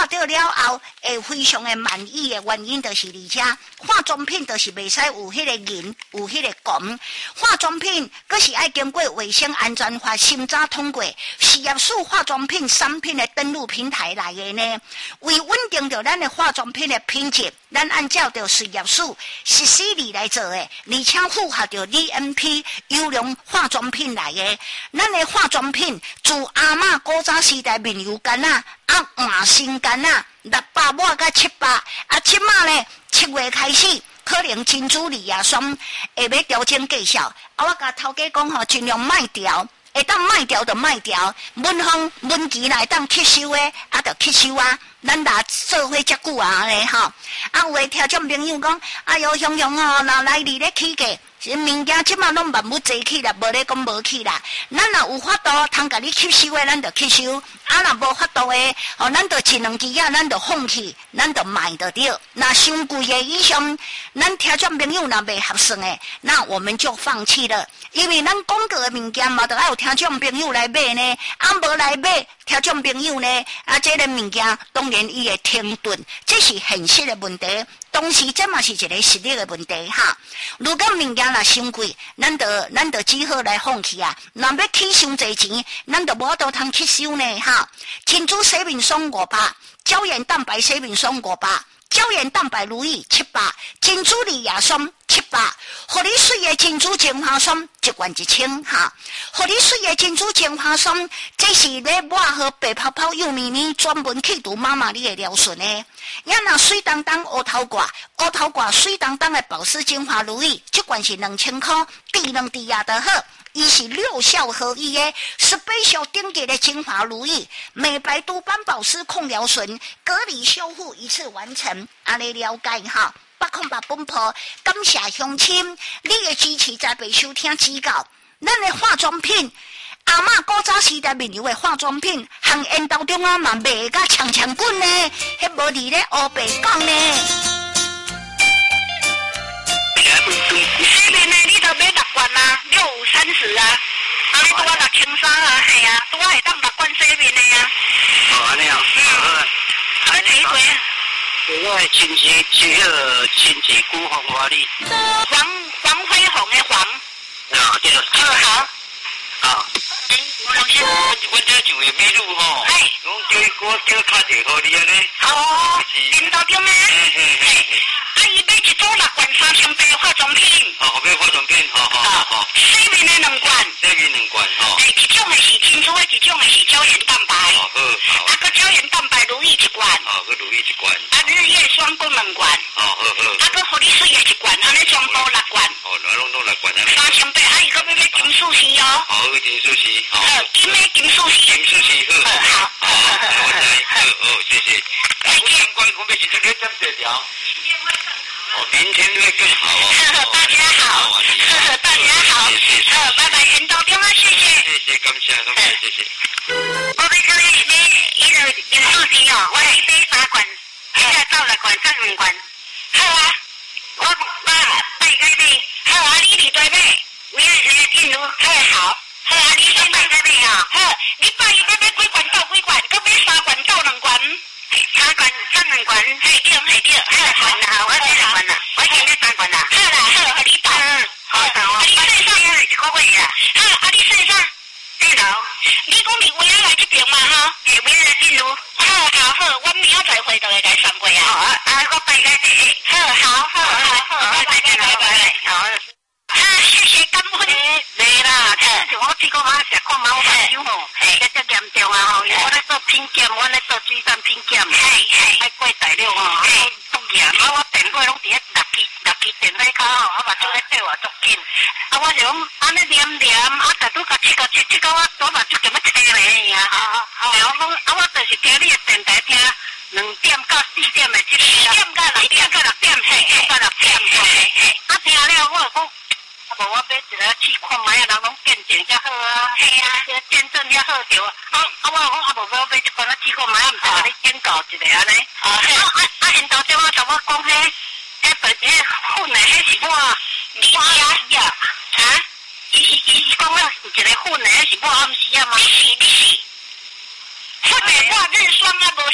看到了后会非常的满意的原因，就是而且化妆品就是袂使有迄个银，有迄个汞。化妆品佫是爱经过卫生安全法审查通过事业署化妆品产品的登录平台来的呢。为稳定着咱的化妆品的品质，咱按照着事业署实施例来做的，而且符合着 DMP 优良化妆品来的。咱的化妆品自阿嬷古早时代面油干换新干600抹到700，即马呢7月开始。可能珍珠梨啊酸会要调整计效，我甲头家讲吼，尽量卖调，会当卖调就卖调，文期来当吸收的，就吸收啊。咱若做伙遮久啊咧吼，有诶听众朋友讲，哎哟，雄雄哦，若来你咧起价。物件即马拢万物坐起啦，无咧讲无去啦。咱若有法度通甲你吸收的，咱就吸收；若无法度的，咱就一两支啊，咱就放弃，咱就卖得着。那伤贵的以上，咱听众朋友若袂合算的，那我们就放弃了。因为咱广告的物件嘛，都要有听众朋友来买呢，无来买，听众朋友呢，这个物件当然伊会停顿，这是现实的问题。同时，这嘛是一个实力的问题哈。如果物件若伤贵，咱就只好来放弃啊。若要起伤侪钱，咱就无法度通吸收呢哈。珍珠洗面霜500，胶原蛋白洗面霜500。胶原蛋白如意700，珍珠梨亚酸700，互你水的珍珠精华酸1罐1000哈，互你水的珍珠精华酸，这是咧抹和白泡泡幼咪咪专门去除妈妈你的尿顺的。也若水当当乌头挂水当当的保湿精华如意，1罐是2000块，滴2滴也就好。伊是6效合一的 special 顶级的精华乳液，美白督斑保湿控疗醇，隔离修复一次完成。安尼了解哈，808本铺，感谢乡亲，你的支持在被收听指教。咱的化妆品，阿嬷古早时代面油的化妆品，行烟当中啊嘛卖甲呛呛滚呢，迄无伫咧黑白讲呢。洗面的你都买6罐啊，6×30啊，你拄啊6003啊，系啊，拄啊会当6罐洗面的啊。 哦，安尼啊。 你睇过啊？ 我的亲戚古红花哩。 黄辉红的黄。 啊，对。 好。 啊。我这就会买路吼。哎。我叫卡地好你安尼。 哦。印度中咩？ 嘿。 伊买一组6罐3800化妆品。 哦，买化妆品，好。 洗面的2罐。 洗面2罐，吼。 一种的是珍珠的，一种的是胶原蛋白。 哦，好。 个胶原蛋白如意1罐。 哦，个如意1罐。 日月霜共2罐。 哦，好。 个护理水也1罐，安尼全部6罐。 哦，拢6罐啊。 3800，伊个要金素烯哦。 好，金素烯，好。 金素烯。 金素烯，好。好，我知，谢谢。我相关我们是这个怎么调？明天会更好哦。 大家好，大家好，拜拜，严道中啊，谢谢。 谢谢，感谢，谢谢。 我要叫你个金素烯哦，我来买3罐，现在到6罐，剩2罐。好啊，我拜个你，好啊，你伫对买，我来进入，好，啊，你先拜个你啊，好，你拜要买几罐到几罐，搁买3罐到2罐。3罐剩2罐，系对，罐啦，我买2罐啦，我先买3罐啦。好啦，好，你打。好，你身上也1个月啦。好，你身上对头。你讲你为了来这边嘛哈？为了来进入。好，我明仔载回头来3月啊。我拜个你。好，拜。好。谢谢感恩。对啦，像我这个嘛，食看嘛，我朋友吼，这严重啊吼，我咧做品检，我咧做水产品检，爱过材料吼，足严，我电话拢伫咧6支电话卡吼，我嘛做咧对我足紧，我就讲安尼黏，甲拄甲切到我嘛就咁要切咧呀，然后讲我就是听你的电台听2点到4点的这个，4点到6点，到6点，听了我讲。无我买一个去看卖啊，人拢见证较好啊，系啊，见证较好着。我讲无我买一罐去看卖啊，毋知甲你警告一下安尼。因头先我同我讲迄粉的，迄是我你呀，伊讲我有一个粉的，是我暗时啊嘛。你是粉的我日霜啊无。